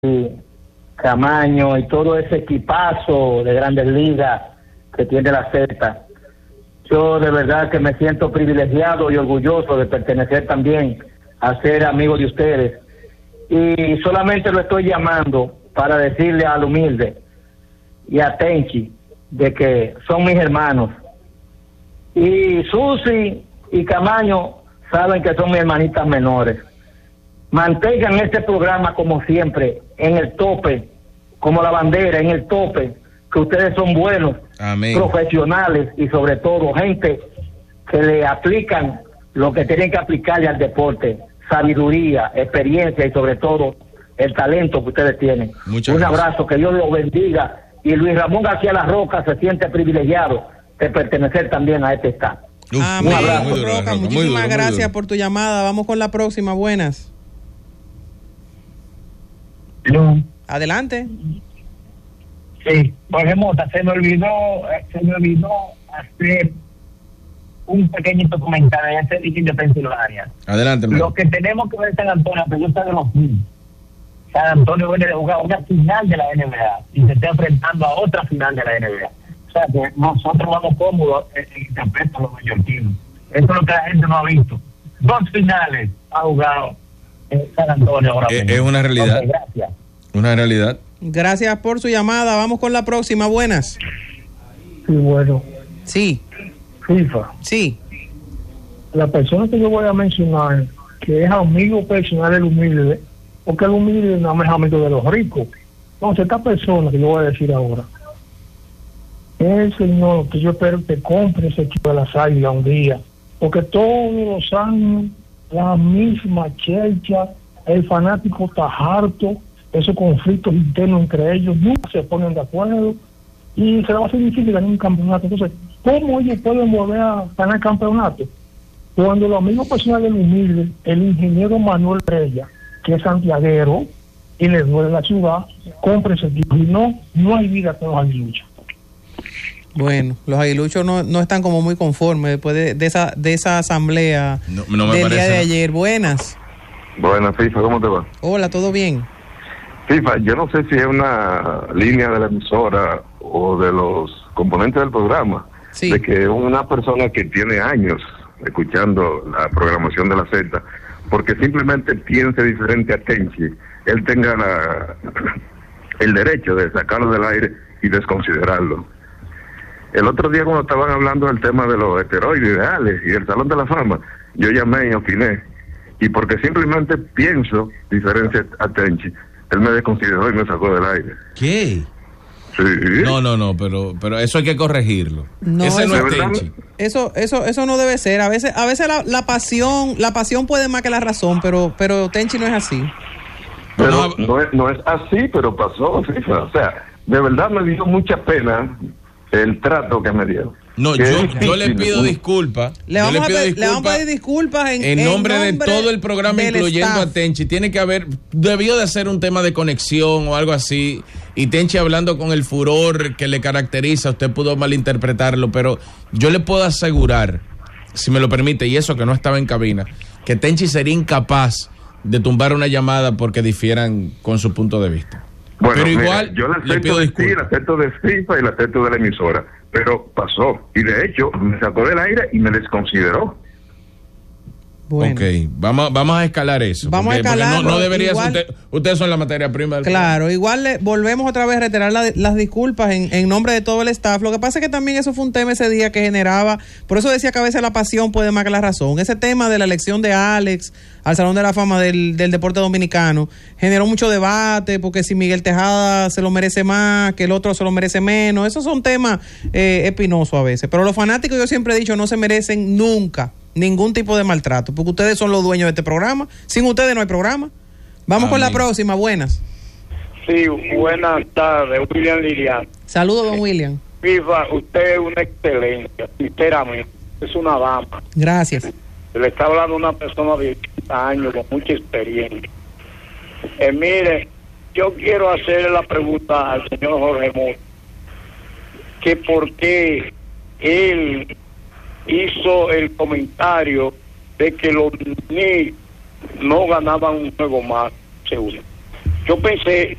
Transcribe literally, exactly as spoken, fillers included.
Camaño y todo ese equipazo de Grandes Ligas que tiene la Z. Yo de verdad que me siento privilegiado y orgulloso de pertenecer también a ser amigo de ustedes. Y solamente lo estoy llamando para decirle al humilde y a Tenchi de que son mis hermanos. Y Susi y Camaño saben que son mis hermanitas menores. Mantengan este programa como siempre, en el tope, como la bandera, en el tope, que ustedes son buenos, amén, profesionales y sobre todo gente que le aplican lo que tienen que aplicarle al deporte, sabiduría, experiencia y sobre todo el talento que ustedes tienen. Muchas Un gracias. abrazo, que Dios los bendiga, y Luis Ramón García La Roca se siente privilegiado de pertenecer también a este estado. Uf, Amén, un abrazo. muy duro, Roca, Roca, muy muchísimas duro, muy gracias duro. por tu llamada. Vamos con la próxima. Buenas. No. Adelante. Sí, por ejemplo, se me olvidó, se me olvidó hacer un pequeñito comentario en ese edificio de Pensilvania. Adelante, hermano. Lo que tenemos que ver en San Antonio, pero yo sé de los Kings. San Antonio viene de jugar una final de la N B A y se está enfrentando a otra final de la N B A. O sea que nosotros vamos cómodos en este aspecto a los mallorquinos. Eso es lo que la gente no ha visto. Dos finales ha jugado en San Antonio ahora Es, mismo. es una realidad. Okay, gracias. Una realidad. Gracias por su llamada. Vamos con la próxima. Buenas. Sí, bueno, Sí, FIFA. sí. La persona que yo voy a mencionar, que es amigo personal del humilde, porque el humilde no es amigo de los ricos. Entonces, esta persona que yo voy a decir ahora, es el señor que yo espero que compre ese equipo de las Águilas un día, porque todos los años la misma chelcha, el fanático está harto, esos conflictos internos entre ellos, nunca se ponen de acuerdo y se le va a hacer difícil ganar un campeonato. Entonces, ¿cómo ellos pueden volver a ganar campeonato? Cuando los amigos personales del humilde, el ingeniero Manuel Reyes, que es santiaguero y le duele la ciudad, compre ese equipo. Y no, no hay vida con los aguiluchos. Bueno, los aguiluchos no, no están como muy conformes después de, de esa de esa asamblea No, no me del parece, día de ¿no? ayer. Buenas. Buenas, FIFA, ¿cómo te va? Hola, ¿todo bien? FIFA, yo no sé si es una línea de la emisora o de los componentes del programa, Sí. de que una persona que tiene años escuchando la programación de la Z, porque simplemente piense diferente a Tenchi, él tenga la, el derecho de sacarlo del aire y desconsiderarlo. El otro día cuando estaban hablando del tema de los esteroides ideales y el Salón de la Fama, yo llamé y opiné, y porque simplemente pienso diferente a Tenchi, él me desconsideró y me sacó del aire. ¿Qué? Sí. No, no, no, pero pero eso hay que corregirlo. No, Ese no eso- es ¿De verdad? Tenchi. Eso eso eso no debe ser. A veces a veces la, la pasión la pasión puede más que la razón, pero pero Tenchi no es así. Pero No, no es, no es así, pero pasó, FIFA. O sea, de verdad me dio mucha pena el trato que me dio. No, Que yo, es yo le difícil, pido ¿no? disculpas. Le Yo vamos, a, pido pe- le vamos a disculpas pedir disculpas en, en nombre, de nombre todo el programa, del incluyendo staff. a Tenchi. Tiene que haber, debió de ser un tema de conexión o algo así. Y Tenchi hablando con el furor que le caracteriza, usted pudo malinterpretarlo, pero yo le puedo asegurar, si me lo permite, y eso que no estaba en cabina, que Tenchi sería incapaz de tumbar una llamada porque difieran con su punto de vista. Bueno, pero mira, igual yo le le acepto pido de ti, le disculpas. acepto de FIFA y le acepto de la emisora, pero pasó. Y de hecho, me sacó del aire y me desconsideró. Bueno. Ok, vamos, vamos a escalar eso. Vamos a porque- porque escalarlo, no, no debería igual- ser usted- ustedes son la materia prima del Claro, igual le volvemos otra vez a reiterar la- las disculpas en, en nombre de todo el staff. Lo que pasa es que también eso fue un tema ese día que generaba, por eso decía que a veces la pasión puede más que la razón. Ese tema de la elección de Alex al Salón de la Fama del, del deporte dominicano generó mucho debate, porque si Miguel Tejada se lo merece más, que el otro se lo merece menos. Esos son temas eh, espinosos a veces. Pero los fanáticos, yo siempre he dicho, no se merecen nunca ningún tipo de maltrato, porque ustedes son los dueños de este programa. Sin ustedes no hay programa. Vamos con la Amén. próxima. Buenas. Sí, buenas tardes, William Lilian. Saludos, don William. FIFA, usted es una excelencia, sinceramente, es una dama. Gracias. Le está hablando una persona de ochenta años con mucha experiencia. Eh, mire, yo quiero hacerle la pregunta al señor Jorge Mota, que por qué él hizo el comentario de que los Knicks no ganaban un juego más, seguro. Yo pensé